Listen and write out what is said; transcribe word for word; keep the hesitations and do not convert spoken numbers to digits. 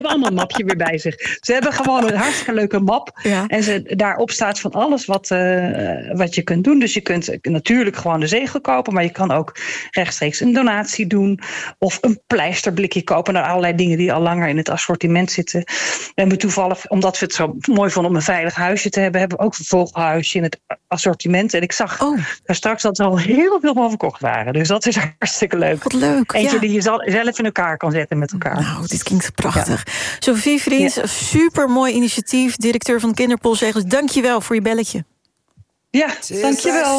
allemaal een mapje weer bij zich. Ze hebben gewoon een hartstikke leuke map. Ja. En ze, daarop staat van alles wat, uh, wat je kunt doen. Dus je kunt natuurlijk gewoon de zegel kopen. Maar je kan ook rechtstreeks een donatie doen. Of een pleisterblikje kopen naar allerlei dingen die al langer in het assortiment zitten. En we toevallig, omdat we het zo mooi vonden om een veilig huisje te hebben, hebben we ook een vogelhuisje in het assortiment. En ik zag oh. daar straks dat er al heel veel van verkocht waren. Dus dat is hartstikke leuk. Wat leuk. Eentje ja. die je zelf in elkaar kan zetten met elkaar. Nou, dit klinkt prachtig. Ja. Sophie Vriends, ja. super mooi initiatief. Directeur van Kinderpostzegels. Dank je wel voor je belletje. Ja, dank je wel.